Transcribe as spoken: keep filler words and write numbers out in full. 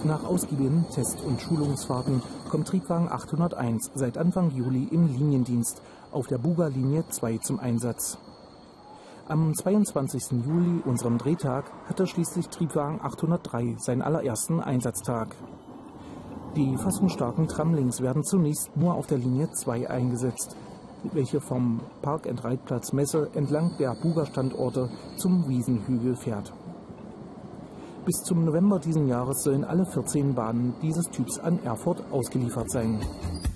Nach ausgiebigen Test- und Schulungsfahrten kommt Triebwagen achthunderteins seit Anfang Juli im Liniendienst auf der Buga-Linie zwei zum Einsatz. Am zweiundzwanzigsten Juli, unserem Drehtag, hatte schließlich Triebwagen achthundertdrei seinen allerersten Einsatztag. Die fassungsstarken Tramlinks werden zunächst nur auf der Linie zwei eingesetzt, welche vom Park-and-Ride-Platz Messe entlang der Buga-Standorte zum Wiesenhügel fährt. Bis zum November diesen Jahres sollen alle vierzehn Bahnen dieses Typs an Erfurt ausgeliefert sein.